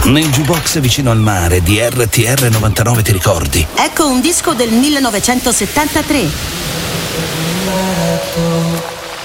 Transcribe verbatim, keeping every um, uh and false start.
Nel jukebox vicino al mare di R T R novantanove, ti ricordi? Ecco un disco del millenovecentosettantatré.